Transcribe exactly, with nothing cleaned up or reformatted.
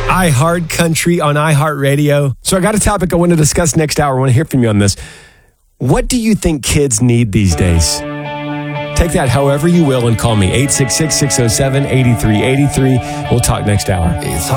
iHeart Country on iHeartRadio. So I got a topic I want to discuss next hour. I want to hear from you on this. What do you think kids need these days? Take that however you will and call me, eight six six, six oh seven, eight three eight three. We'll talk next hour. It's